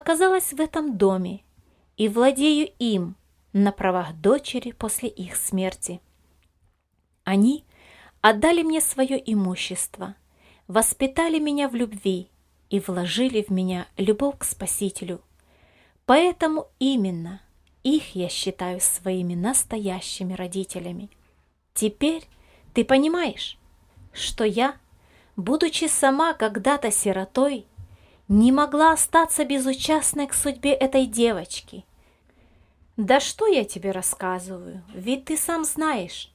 оказалась в этом доме и владею им на правах дочери после их смерти. Они отдали мне свое имущество, воспитали меня в любви и вложили в меня любовь к Спасителю. Поэтому именно их я считаю своими настоящими родителями. Теперь ты понимаешь, что я, будучи сама когда-то сиротой, не могла остаться безучастной к судьбе этой девочки. Да что я тебе рассказываю, ведь ты сам знаешь,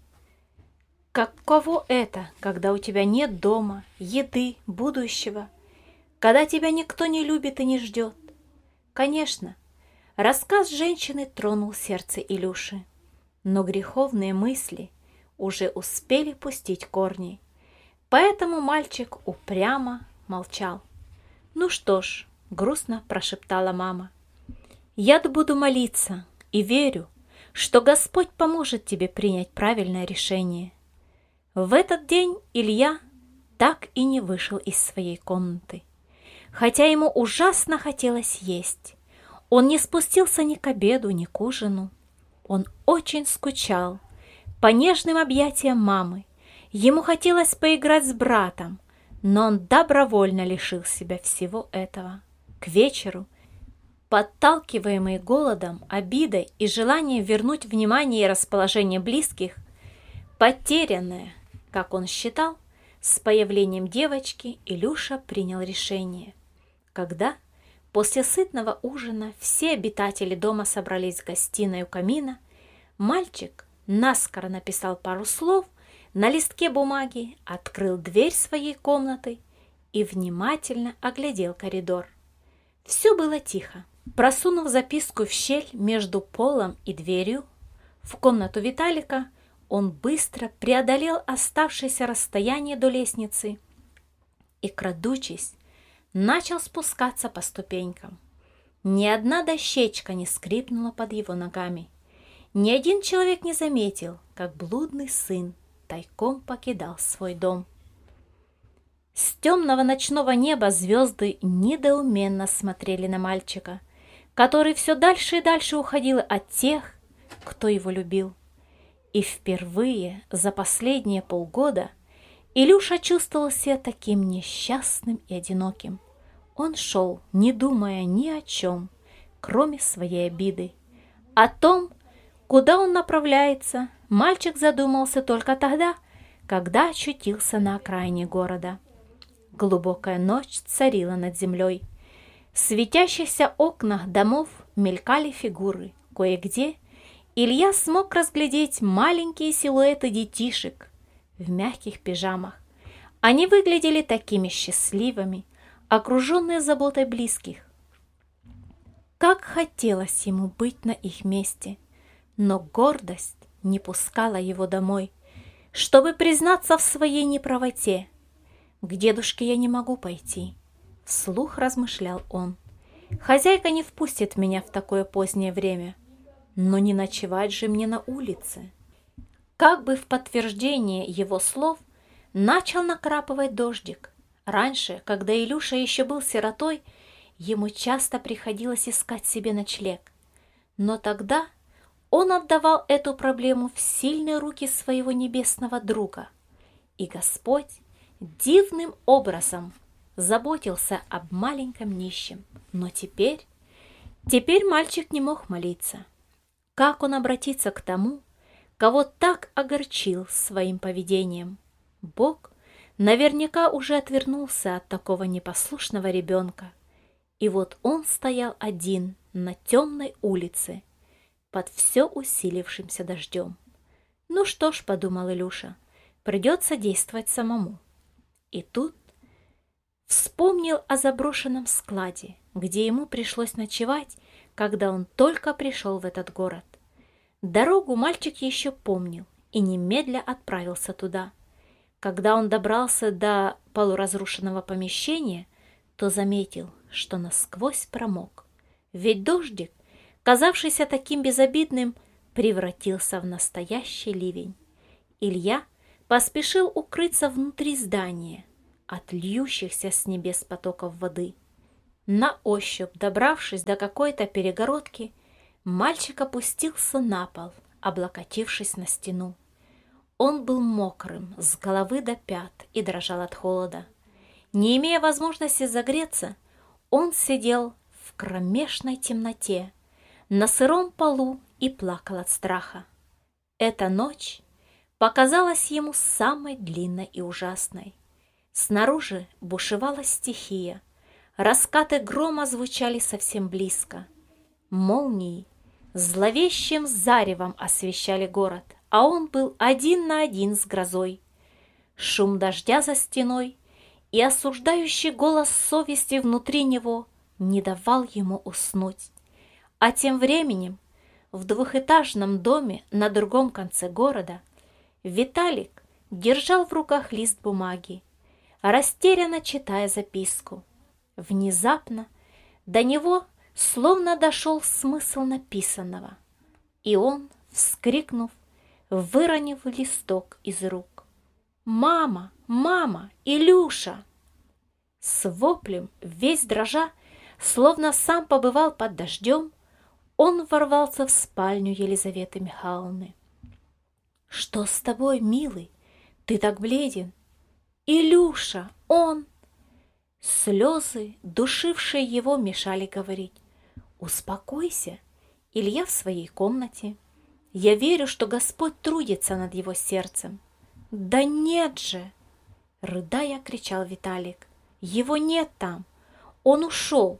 каково это, когда у тебя нет дома, еды, будущего, когда тебя никто не любит и не ждет. Конечно, рассказ женщины тронул сердце Илюши, но греховные мысли уже успели пустить корни, поэтому мальчик упрямо молчал. «Ну что ж», — грустно прошептала мама, — «я буду молиться и верю, что Господь поможет тебе принять правильное решение». В этот день Илья так и не вышел из своей комнаты, хотя ему ужасно хотелось есть. Он не спустился ни к обеду, ни к ужину. Он очень скучал по нежным объятиям мамы. Ему хотелось поиграть с братом, но он добровольно лишил себя всего этого. К вечеру, подталкиваемый голодом, обидой и желанием вернуть внимание и расположение близких, потерянное, как он считал, с появлением девочки, Илюша принял решение. Когда после сытного ужина все обитатели дома собрались в гостиной у камина, мальчик наскоро написал пару слов на листке бумаги, открыл дверь своей комнаты и внимательно оглядел коридор. Все было тихо. Просунув записку в щель между полом и дверью в комнату Виталика, он быстро преодолел оставшееся расстояние до лестницы и, крадучись, начал спускаться по ступенькам. Ни одна дощечка не скрипнула под его ногами. Ни один человек не заметил, как блудный сын тайком покидал свой дом. С темного ночного неба звезды недоуменно смотрели на мальчика, который все дальше и дальше уходил от тех, кто его любил. И впервые за последние полгода Илюша чувствовал себя таким несчастным и одиноким. Он шел, не думая ни о чем, кроме своей обиды. О том, куда он направляется, мальчик задумался только тогда, когда очутился на окраине города. Глубокая ночь царила над землей. В светящихся окнах домов мелькали фигуры. Кое-где Илья смог разглядеть маленькие силуэты детишек в мягких пижамах. Они выглядели такими счастливыми, окруженные заботой близких. Как хотелось ему быть на их месте, но гордость не пускала его домой, чтобы признаться в своей неправоте. «К дедушке я не могу пойти», — вслух размышлял он. «Хозяйка не впустит меня в такое позднее время, но не ночевать же мне на улице». Как бы в подтверждение его слов начал накрапывать дождик. Раньше, когда Илюша еще был сиротой, ему часто приходилось искать себе ночлег. Но тогда он отдавал эту проблему в сильные руки своего небесного друга. И Господь дивным образом заботился об маленьком нищем. Но теперь мальчик не мог молиться. Как он обратится к тому, кого так огорчил своим поведением? Бог наверняка уже отвернулся от такого непослушного ребенка. И вот он стоял один на темной улице под все усилившимся дождем. «Ну что ж», — подумал Илюша, — «придется действовать самому». И тут вспомнил о заброшенном складе, где ему пришлось ночевать, когда он только пришел в этот город. Дорогу мальчик еще помнил и немедля отправился туда. Когда он добрался до полуразрушенного помещения, то заметил, что насквозь промок. Ведь дождик, казавшийся таким безобидным, превратился в настоящий ливень. Илья поспешил укрыться внутри здания от льющихся с небес потоков воды. На ощупь, добравшись до какой-то перегородки, мальчик опустился на пол, облокотившись на стену. Он был мокрым с головы до пят и дрожал от холода. Не имея возможности загреться, он сидел в кромешной темноте на сыром полу и плакал от страха. Эта ночь показалась ему самой длинной и ужасной. Снаружи бушевала стихия, раскаты грома звучали совсем близко. Молнии зловещим заревом освещали город, а он был один на один с грозой. Шум дождя за стеной и осуждающий голос совести внутри него не давал ему уснуть. А тем временем в двухэтажном доме на другом конце города Виталик держал в руках лист бумаги, растерянно читая записку. Внезапно до него словно дошел смысл написанного, и он, вскрикнув, выронив листок из рук: «Мама! Мама! Илюша!» С воплем, весь дрожа, словно сам побывал под дождем, он ворвался в спальню Елизаветы Михайловны. «Что с тобой, милый? Ты так бледен!» «Илюша! Он...» Слезы, душившие его, мешали говорить. «Успокойся, Илья в своей комнате. Я верю, что Господь трудится над его сердцем». «Да нет же!» — рыдая, кричал Виталик. «Его нет там! Он ушел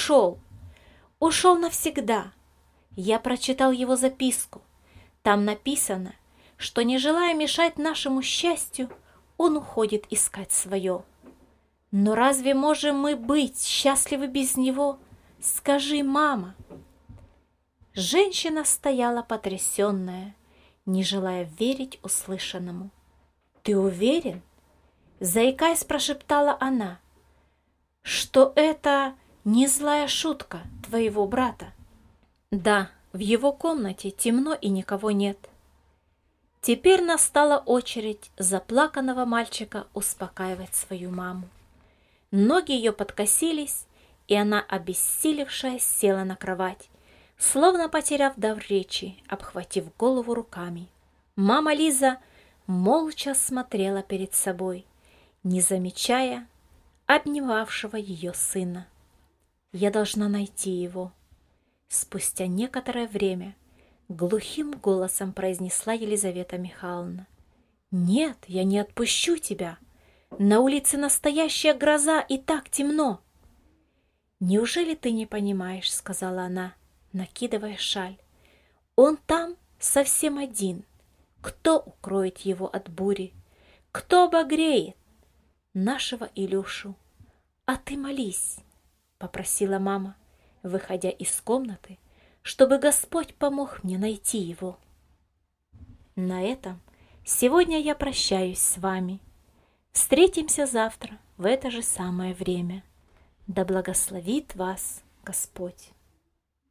навсегда! Я прочитал его записку. Там написано, что, не желая мешать нашему счастью, он уходит искать свое. Но разве можем мы быть счастливы без него? Скажи, мама!» Женщина стояла потрясенная, не желая верить услышанному. «Ты уверен?» — заикаясь, прошептала она, «что это не злая шутка твоего брата?» «Да, в его комнате темно и никого нет». Теперь настала очередь заплаканного мальчика успокаивать свою маму. Ноги ее подкосились, и она, обессилевшая, села на кровать, словно потеряв дар речи, обхватив голову руками. Мама Лиза молча смотрела перед собой, не замечая обнимавшего ее сына. «Я должна найти его». Спустя некоторое время глухим голосом произнесла Елизавета Михайловна. «Нет, я не отпущу тебя. На улице настоящая гроза, и так темно». «Неужели ты не понимаешь?» — сказала она, накидывая шаль. «Он там совсем один. Кто укроет его от бури? Кто обогреет нашего Илюшу? А ты молись», — попросила мама, выходя из комнаты, чтобы Господь помог мне найти его. На этом сегодня я прощаюсь с вами. Встретимся завтра в это же самое время. Да благословит вас Господь!